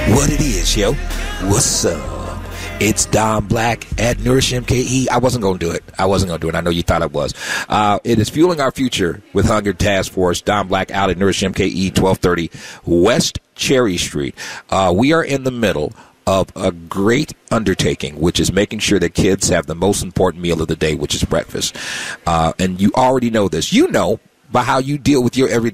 What it is, yo? What's up? It's Don Black at Nourish MKE. I wasn't going to do it. I know you thought I was. It is Fueling Our Future with Hunger Task Force. Don Black out at Nourish MKE, 1230 West Cherry Street. We are in the middle of a great undertaking, which is making sure that kids have the most important meal of the day, which is breakfast. And you already know this. You know by how you deal with your everyday